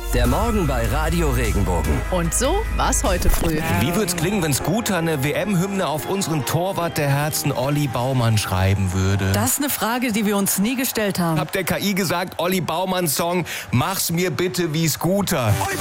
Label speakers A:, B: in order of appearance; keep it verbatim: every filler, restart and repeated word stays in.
A: Der Morgen bei Radio Regenbogen.
B: Und so war's heute früh.
C: Wie wird's klingen, wenn Scooter eine W M-Hymne auf unseren Torwart der Herzen Olli Baumann schreiben würde?
B: Das ist eine Frage, die wir uns nie gestellt haben.
C: Hab der K I gesagt, Olli Baumann Song, mach's mir bitte wie Scooter.